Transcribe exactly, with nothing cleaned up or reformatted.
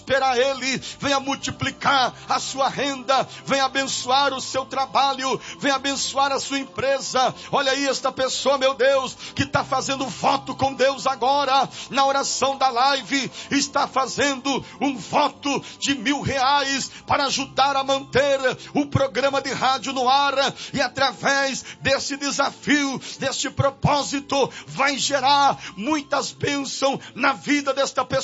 prosperar ele, venha multiplicar a sua renda, venha abençoar o seu trabalho, venha abençoar a sua empresa. Olha aí esta pessoa, meu Deus, que está fazendo voto com Deus agora, na oração da live, está fazendo um voto de mil reais para ajudar a manter o programa de rádio no ar, e através desse desafio, deste propósito, vai gerar muitas bênçãos na vida desta pessoa.